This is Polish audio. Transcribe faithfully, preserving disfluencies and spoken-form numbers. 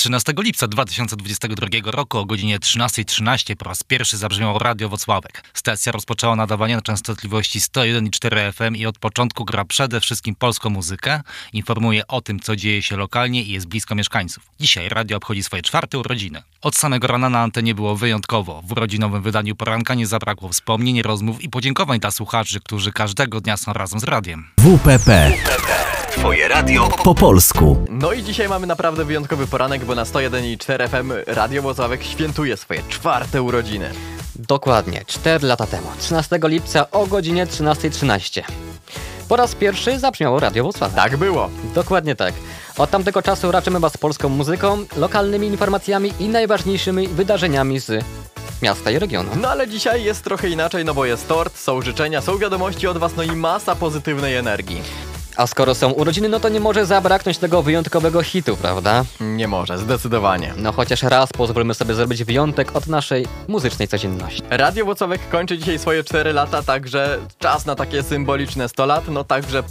trzynastego lipca dwa tysiące dwudziestego drugiego roku o godzinie trzynasta trzynaście po raz pierwszy zabrzmiało Radio Włocławek. Stacja rozpoczęła nadawanie na częstotliwości sto jeden i cztery F M i od początku gra przede wszystkim polską muzykę, informuje o tym, co dzieje się lokalnie i jest blisko mieszkańców. Dzisiaj radio obchodzi swoje czwarte urodziny. Od samego rana na antenie było wyjątkowo. W urodzinowym wydaniu poranka nie zabrakło wspomnień, rozmów i podziękowań dla słuchaczy, którzy każdego dnia są razem z radiem. W P P. Twoje radio po polsku. No i dzisiaj mamy naprawdę wyjątkowy poranek, bo na sto jeden i cztery F M Radio Włocławek świętuje swoje czwarte urodziny. Dokładnie, cztery lata temu, trzynastego lipca o godzinie trzynasta trzynaście. Po raz pierwszy zabrzmiało Radio Włocławek. Tak było. Dokładnie tak. Od tamtego czasu raczymy Was polską muzyką, lokalnymi informacjami i najważniejszymi wydarzeniami z miasta i regionu. No ale dzisiaj jest trochę inaczej, no bo jest tort, są życzenia, są wiadomości od Was, no i masa pozytywnej energii. A skoro są urodziny, no to nie może zabraknąć tego wyjątkowego hitu, prawda? Nie może, zdecydowanie. No chociaż raz pozwólmy sobie zrobić wyjątek od naszej muzycznej codzienności. Radio Włocławek kończy dzisiaj swoje cztery lata, także czas na takie symboliczne sto lat, no także